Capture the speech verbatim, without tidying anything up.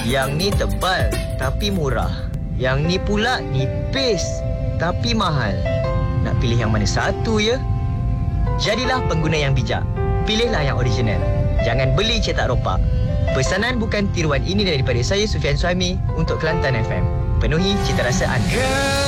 Yang ni tebal tapi murah. Yang ni pula nipis tapi mahal. Nak pilih yang mana satu ya? Jadilah pengguna yang bijak. Pilihlah yang original. Jangan beli cetak ropak. Pesanan bukan tiruan ini daripada saya, Sufian Suhaimi, untuk Kelantan F M. Penuhi cita rasa anda.